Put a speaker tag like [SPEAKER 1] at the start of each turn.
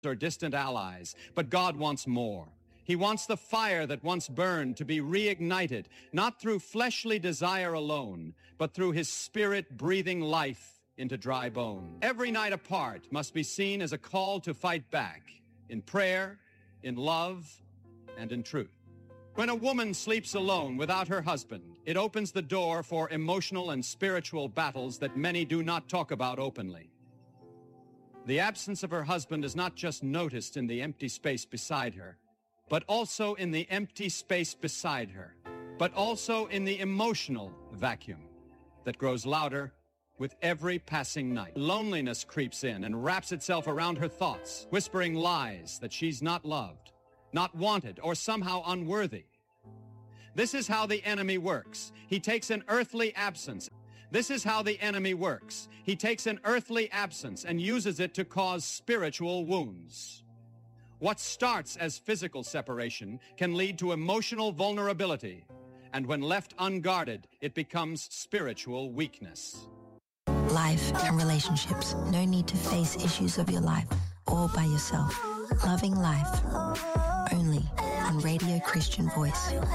[SPEAKER 1] or distant allies, but God wants more. He wants the fire that once burned to be reignited, not through fleshly desire alone, but through his spirit breathing life into dry bone. Every night apart must be seen as a call to fight back, in prayer, in love, and in truth. When a woman sleeps alone without her husband, it opens the door for emotional and spiritual battles that many do not talk about openly. The absence of her husband is not just noticed in the empty space beside her, but also in the empty space beside her, but also in the emotional vacuum that grows louder with every passing night. Loneliness creeps in and wraps itself around her thoughts, whispering lies that she's not loved, not wanted, or somehow unworthy. This is how the enemy works. He takes an earthly absence. This is how the enemy works. He takes an earthly absence and uses it to cause spiritual wounds. What starts as physical separation can lead to emotional vulnerability, and when left unguarded, it becomes spiritual weakness.
[SPEAKER 2] Life and relationships. No need to face issues of your life all by yourself. Loving life. Only on Radio Christian Voice.